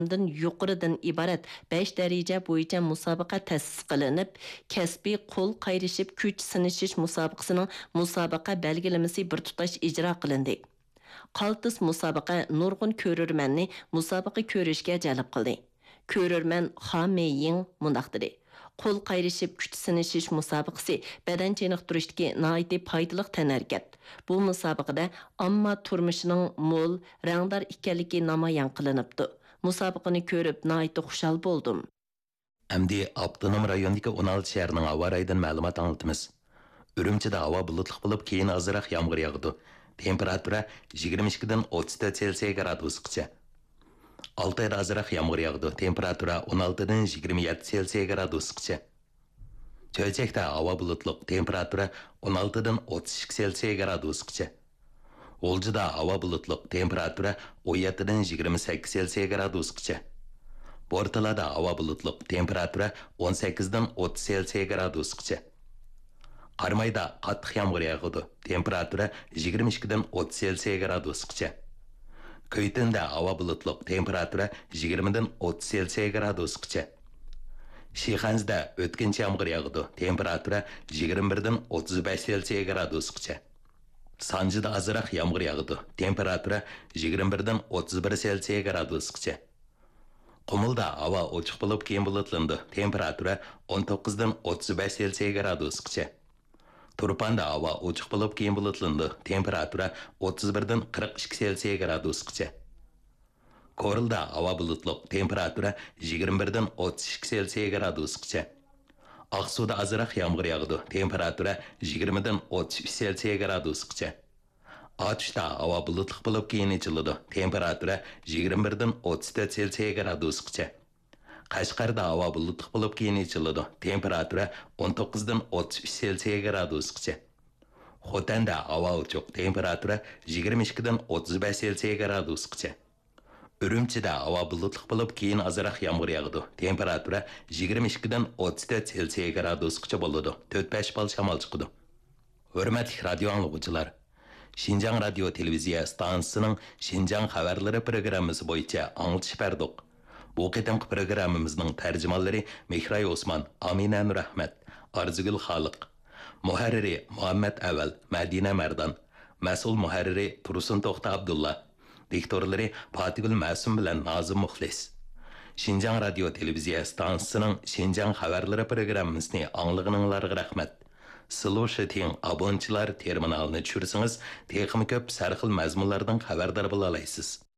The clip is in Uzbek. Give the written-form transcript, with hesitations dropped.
dan yuqoridan iborat 5 daraja bo'yicha musobaqa ta'sis qilinib, kasbiy qo'l qayrishib kuch sinishish musobaqasining musobaqa belgilamasi bir tutash ijro qilindi. Qaltis musobaqa nurg'un ko'rurmanni musobaqa ko'rishga jalb qildi. Ko'rurman Xameying mundaq dedi. Qo'l qayrishib kuch sinishish musobaqasi badan cheniqtirishdagi nihoyatda foydali tanarkat. Bu musobaqada ammo turmushining mo'l, rangdor ekanligi namoyon qilinibdi. Musobaqani ko'rib nihoyatda xushal bo'ldim. Әмді Abdunum rayonidagi 16 shaharning havo rayidan ma'lumot anglatamiz. Urumchida havo bulutli bo'lib, keyin ozroq yomg'ir yog'di. Temperatura 22 dan 34 Selsiy gradusgacha. Altayda azroq yomg'ir yog'di. Temperatura 16 dan 27 Selsiy gradusgacha. Cho'lchakda havo bulutli, temperatura 16 dan 32 Selsiy gradusgacha. Oljuda havo bulutli, temperatura 17 dan 28 Selsiy gradusgacha. Bortalada havo bulutli, temperatura 18 dan 30 Selsiy gradusgacha. Qarmayda qattiq yomg'ir yog'di. Temperatura 22 dan 30 Selsiy gradusgacha. Köytünde hava bulutlu, temperatura 20 dan 30 Selsiy gradusgacha. Şixanzda o'tkinchi yomg'ir yog'di. Temperatura 21 dan 35 Selsiy gradusgacha. Sanjida azroq yomg'ir yog'di. Temperatura 21 dan 31 Selsiy gradusgacha. Qumulda havo ochiq bo'lib, keyin bulutlandi. Temperatura 19 dan 35 Selsiy gradusgacha. Turpanda havo ochiq bo'lib, keyin bulutlandi. Temperatura 31 dan 42 Selsiy gradusgacha. Korilda havo bulutli, temperatura 21 dan 32 Selsiy gradusgacha. Aqsuda azroq yomg'ir yog'di. Temperatura 20 dan 33 Selsiy gradusgacha. Atishda havo bulutli bo'lib, keyin ichiladi. Temperatura 21 dan 34 Selsiy gradusgacha. Qashqarda havo bulutli bo'lib, keyin ichiladi. Temperatura 19 dan 33 Selsiy gradusgacha. Xotanda havo ochiq, temperatura 22 dan 35 Selsiy gradusgacha. Urumchida havo bulutli bo'lib, keyin azroq yomg'ir yog'di. Temperatura 22 dan 34 Selsiy gradusgacha bo'ladi. 4-5 bal shamol chiqadi. Hurmatli radio anglovchilar, Şinjan Radio Televiziya stansiyasining Şinjan xabarlari programmasi bo'yicha anglitish berdik. Bu qitimqi programmamizning tarjimonlari Mehray Osman, Amina Nurahmat, Arzugul Xoliq, muharriri Muhammad Aval, Madina Mardan, mas'ul muharriri Tursun To'xta Abdulla, diktorlari Fatigul Ma'sum bilan Nazim Muxlis. Şinjan Radio Televiziya stansiyasining Şinjan xabarlari programmasini anglag'ininglarga rahmat. Слушатин abonchilar terminalini tushirsangiz, texnik ko'p sarxil mazmunlardan xabardor bo'la olasiz.